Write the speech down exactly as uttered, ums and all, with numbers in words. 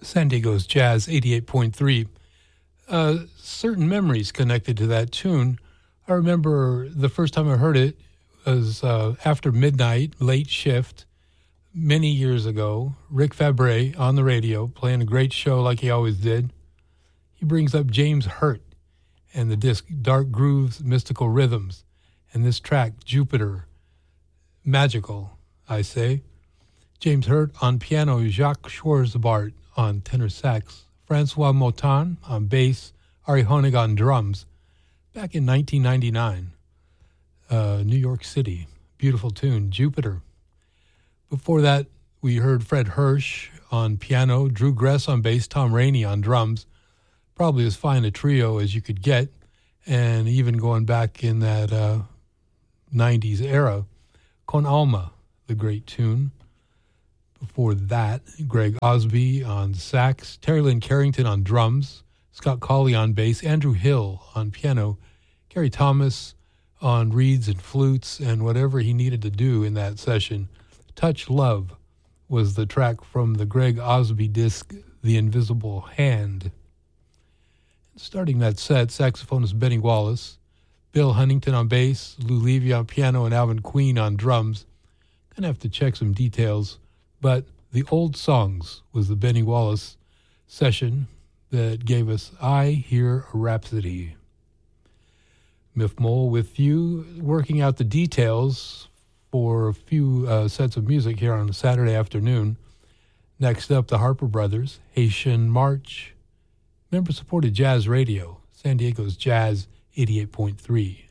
San Diego's Jazz eighty-eight point three. Uh, certain memories connected to that tune. I remember the first time I heard it was uh, after midnight, late shift, many years ago. Rick Fabre on the radio, playing a great show like he always did. He brings up James Hurt and the disc Dark Grooves, Mystical Rhythms, and this track, Jupiter, magical, I say. James Hurt on piano, Jacques Schwarzbart on tenor sax, Francois Motin on bass, Ari Honig on drums. Back in nineteen ninety-nine, uh, New York City. Beautiful tune, Jupiter. Before that, we heard Fred Hirsch on piano, Drew Gress on bass, Tom Rainey on drums. Probably as fine a trio as you could get, and even going back in that uh, nineties era. Con Alma, the great tune. Before that, Greg Osby on sax, Terry Lynn Carrington on drums, Scott Colley on bass, Andrew Hill on piano, Gary Thomas on reeds and flutes, and whatever he needed to do in that session. Touch Love was the track from the Greg Osby disc, The Invisible Hand. Starting that set, saxophonist Benny Wallace, Bill Huntington on bass, Lou Levy on piano, and Alvin Queen on drums. Gonna have to check some details, but The Old Songs was the Benny Wallace session that gave us I Hear a Rhapsody. Miff Mole with you, working out the details for a few uh, sets of music here on a Saturday afternoon. Next up, the Harper Brothers, Haitian March, member-supported jazz radio, San Diego's Jazz eighty-eight point three.